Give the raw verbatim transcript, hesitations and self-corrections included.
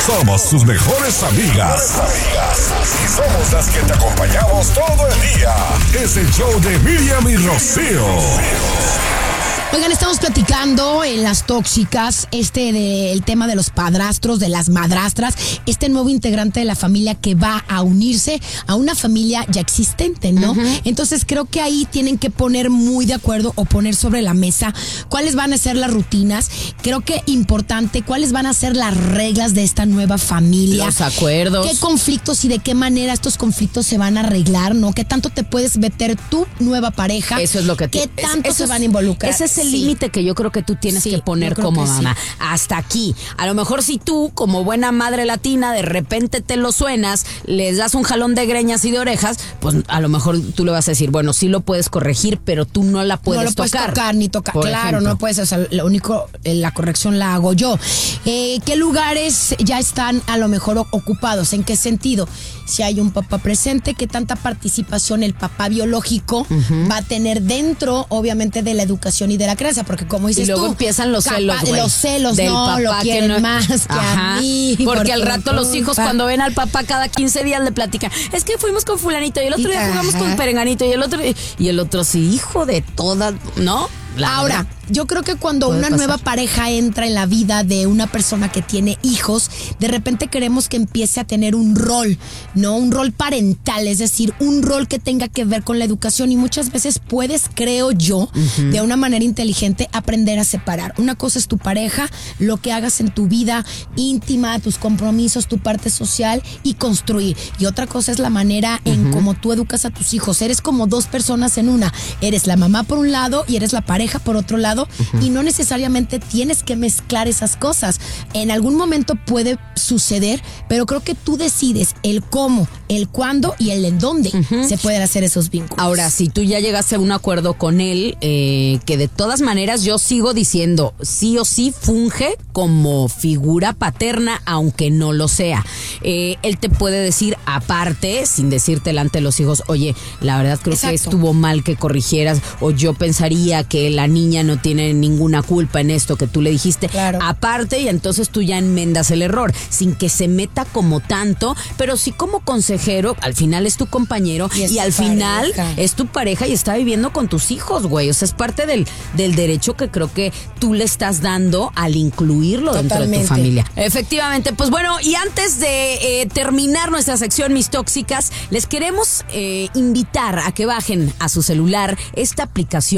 Somos sus mejores amigas. Y somos las que te acompañamos todo el día. Es el show de Miriam y Rocío. Oigan, estamos platicando en Las Tóxicas este del tema de los padrastros, de las madrastras, este nuevo integrante de la familia que va a unirse a una familia ya existente, ¿no? Uh-huh. Entonces creo que ahí tienen que poner muy de acuerdo o poner sobre la mesa cuáles van a ser las rutinas. Creo que importante, cuáles van a ser las reglas de esta nueva familia. Los acuerdos. Qué conflictos y de qué manera estos conflictos se van a arreglar, ¿no? Qué tanto te puedes meter tu nueva pareja. Eso es lo que... Qué tú, tanto es, se es, van a involucrar. Ese es el sí. límite que yo creo que tú tienes sí, que poner como que mamá. Sí. Hasta aquí. A lo mejor si tú, como buena madre latina, de repente te lo suenas, les das un jalón de greñas y de orejas, pues a lo mejor tú le vas a decir, bueno, sí lo puedes corregir, pero tú no la puedes tocar. No lo puedes tocar, tocar ni tocar. Claro, ejemplo. no puedes. O sea, lo único, la corrección la hago yo. Eh, ¿Qué lugares ya están a lo mejor ocupados? ¿En qué sentido? Si hay un papá presente, ¿qué tanta participación el papá biológico uh-huh. va a tener dentro, obviamente, de la educación y de la crianza? Porque como dices y luego tú, empiezan los celos, güey. Los celos, del no, papá lo quieren que no, más que ajá, a mí. Porque, porque al rato culpa. los hijos cuando ven al papá cada quince días le platican, es que fuimos con fulanito y el otro y, día jugamos ajá. con perenganito y el otro y el otro sí, hijo de todas, ¿no? La Ahora, verdad. yo creo que cuando una pasar. nueva pareja entra en la vida de una persona que tiene hijos, de repente queremos que empiece a tener un rol, ¿no? Un rol parental, es decir, un rol que tenga que ver con la educación y muchas veces puedes, creo yo, uh-huh. de una manera inteligente aprender a separar. Una cosa es tu pareja, lo que hagas en tu vida íntima, tus compromisos, tu parte social y construir. Y otra cosa es la manera uh-huh. en cómo tú educas a tus hijos. Eres como dos personas en una. Eres la mamá por un lado y eres la pareja por otro lado uh-huh. y no necesariamente tienes que mezclar esas cosas. En algún momento puede suceder, pero creo que tú decides el cómo, el cuándo y el en dónde uh-huh. se pueden hacer esos vínculos. Ahora, si tú ya llegaste a un acuerdo con él, eh, que de todas maneras yo sigo diciendo, sí o sí funge como figura paterna, aunque no lo sea. Eh, él te puede decir aparte, sin decirte delante de los hijos, oye, la verdad creo Exacto. que estuvo mal que corrigieras, o yo pensaría que la niña no tiene ninguna culpa en esto que tú le dijiste. Claro. Aparte, y entonces tú ya enmendas el error, sin que se meta como tanto, pero sí como consejero, al final es tu compañero y, y al pareja. final es tu pareja y está viviendo con tus hijos, güey. O sea, es parte del, del derecho que creo que tú le estás dando al incluirlo Totalmente. dentro de tu familia. Efectivamente, pues bueno, y antes de eh, terminar nuestra sección Mis Tóxicas, les queremos eh, invitar a que bajen a su celular esta aplicación